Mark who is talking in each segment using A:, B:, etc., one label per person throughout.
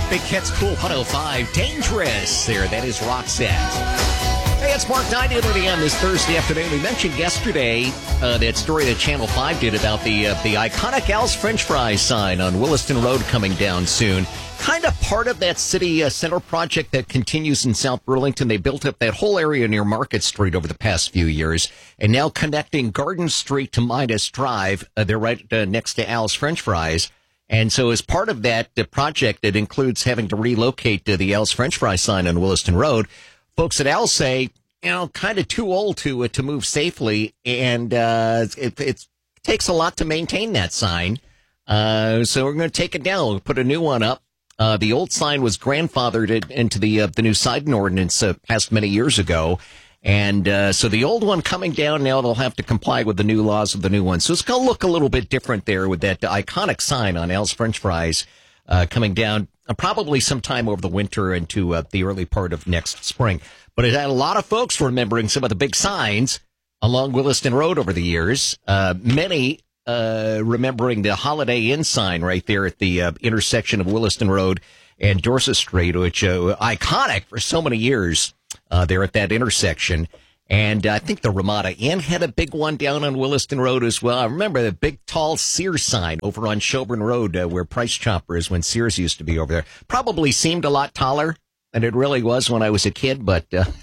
A: Big Hits Cool 105. Dangerous. There, that is Roxette. Hey, it's Mark 9:30 on this Thursday afternoon. We mentioned yesterday that story that Channel 5 did about the iconic Al's French Fries sign on Williston Road coming down soon. Kind of part of that city center project that continues in South Burlington. They built up that whole area near Market Street over the past few years, and now connecting Garden Street to Midas Drive. They're right next to Al's French Fries. And so as part of that project, it includes having to relocate the Al's French Fries sign on Williston Road. Folks at Al's say, kind of too old to move safely, and it takes a lot to maintain that sign. So we're going to take it down. We'll put a new one up. The old sign was grandfathered into the new siding ordinance passed many years ago. And so the old one coming down now, they'll have to comply with the new laws of the new one. So it's going to look a little bit different there with that iconic sign on Al's French Fries coming down probably sometime over the winter into the early part of next spring. But it had a lot of folks remembering some of the big signs along Williston Road over the years. Many remembering the Holiday Inn sign right there at the intersection of Williston Road and Dorset Street, which iconic for so many years there at that intersection. And I think the Ramada Inn had a big one down on Williston Road as well. I remember the big, tall Sears sign over on Shelburne Road where Price Chopper is when Sears used to be over there. Probably seemed a lot taller than it really was when I was a kid, but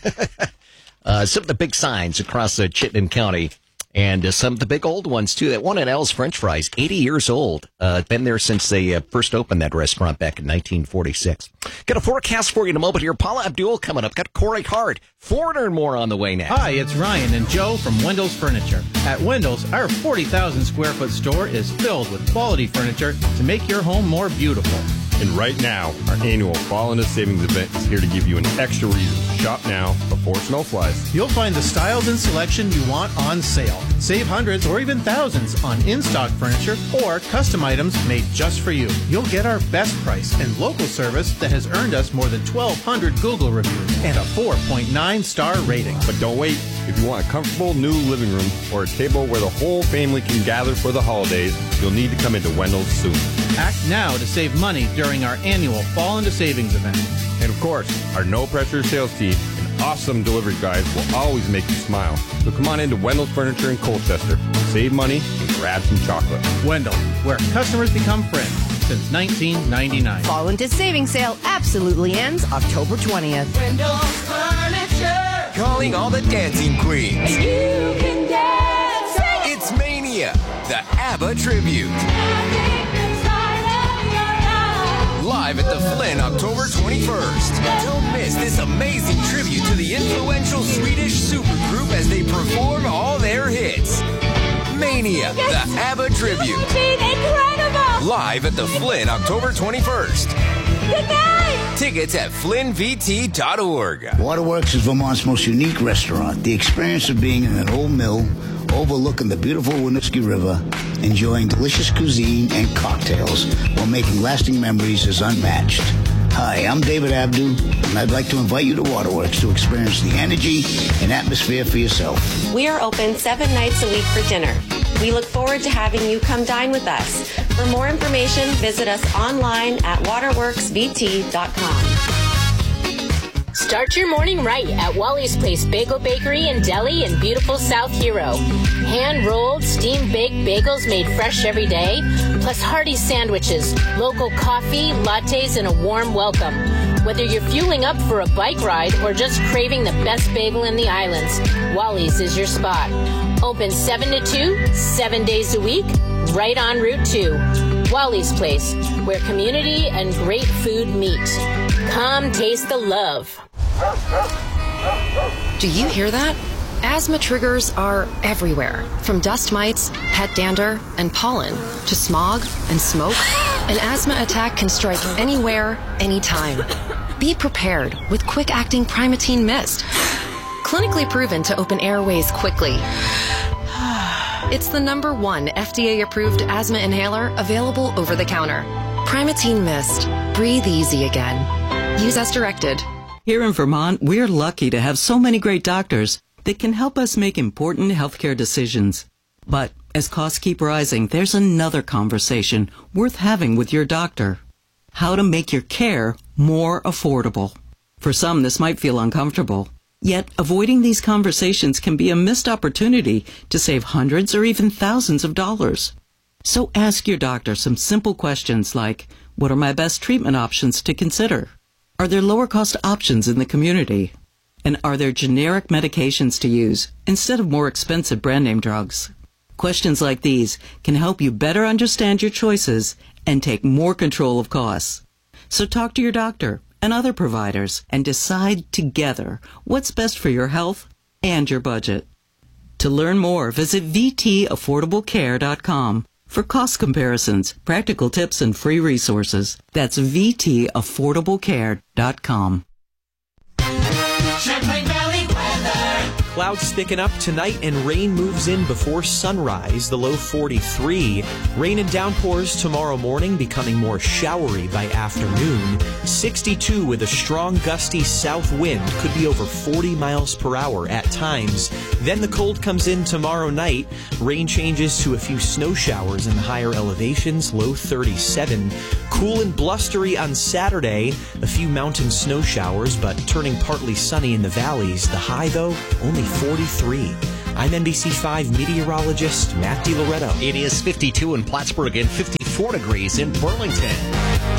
A: some of the big signs across Chittenden County. And some of the big old ones, too. That one at Al's French Fries, 80 years old. Been there since they first opened that restaurant back in 1946. Got a forecast for you in a moment here. Paula Abdul coming up. Got Corey Hart, Florida and more on the way next.
B: Hi, it's Ryan and Joe from Wendell's Furniture. At Wendell's, our 40,000 square foot store is filled with quality furniture to make your home more beautiful.
C: And right now, our annual Fall into Savings event is here to give you an extra reason to shop now before snow flies.
B: You'll find the styles and selection you want on sale. Save hundreds or even thousands on in-stock furniture or custom items made just for you. You'll get our best price and local service that has earned us more than 1,200 Google reviews and a 4.9 star rating.
C: But don't wait. If you want a comfortable new living room or a table where the whole family can gather for the holidays, you'll need to come into Wendell's soon.
B: Act now to save money during our annual Fall into Savings event.
C: And of course, our no-pressure sales team and awesome delivery guys will always make you smile. So come on into Wendell's Furniture in Colchester. Save money and grab some chocolate.
B: Wendell, where customers become friends since 1999.
D: Fall into Savings sale absolutely ends October 20th.
E: Wendell's Furniture.
F: Calling all the dancing queens.
E: And you can dance.
F: It's Mania, the ABBA tribute. Live at the Flynn, October 21st. Don't miss this amazing tribute to the influential Swedish supergroup as they perform all their hits. Mania, the ABBA tribute.
E: Incredible!
F: Live at the Flynn, October 21st.
E: Good night!
F: Tickets at flynnvt.org.
G: Waterworks is Vermont's most unique restaurant. The experience of being in an old mill overlooking the beautiful Winooski River, enjoying delicious cuisine and cocktails while making lasting memories is unmatched. Hi, I'm David Abdu, and I'd like to invite you to Waterworks to experience the energy and atmosphere for yourself.
H: We are open 7 nights a week for dinner. We look forward to having you come dine with us. For more information, visit us online at waterworksvt.com.
I: Start your morning right at Wally's Place Bagel Bakery and Deli in beautiful South Hero. Hand-rolled, steam-baked bagels made fresh every day, plus hearty sandwiches, local coffee, lattes, and a warm welcome. Whether you're fueling up for a bike ride or just craving the best bagel in the islands, Wally's is your spot. Open 7 to 2, 7 days a week, right on Route 2. Wally's Place, where community and great food meet. Come taste the love.
J: Do you hear that? Asthma triggers are everywhere, from dust mites, pet dander, and pollen, to smog and smoke. An asthma attack can strike anywhere, anytime. Be prepared with quick-acting Primatene Mist. Clinically proven to open airways quickly. It's the #1 FDA-approved asthma inhaler available over the counter. Primatene Mist. Breathe easy again. Use as directed.
K: Here in Vermont, we're lucky to have so many great doctors that can help us make important healthcare decisions. But as costs keep rising, there's another conversation worth having with your doctor. how to make your care more affordable. For some, this might feel uncomfortable. Yet, avoiding these conversations can be a missed opportunity to save hundreds or even thousands of dollars. So ask your doctor some simple questions like, what are my best treatment options to consider? Are there lower cost options in the community? And are there generic medications to use instead of more expensive brand name drugs? Questions like these can help you better understand your choices and take more control of costs. So talk to your doctor and other providers and decide together what's best for your health and your budget. To learn more, visit vtaffordablecare.com for cost comparisons, practical tips, and free resources. That's vtaffordablecare.com.
L: Champlain Valley weather. Clouds thicken up tonight and rain moves in before sunrise, the low 43. Rain and downpours tomorrow morning, becoming more showery by afternoon. 62 with a strong gusty south wind, could be over 40 miles per hour at times. Then the cold comes in tomorrow night. Rain changes to a few snow showers in the higher elevations, low 37. Cool and blustery on Saturday, a few mountain snow showers, but turning partly sunny in the valleys. The high, though, only 43. I'm NBC5 meteorologist Matt DiLoretto.
A: It is 52 in Plattsburgh and 54 degrees in Burlington.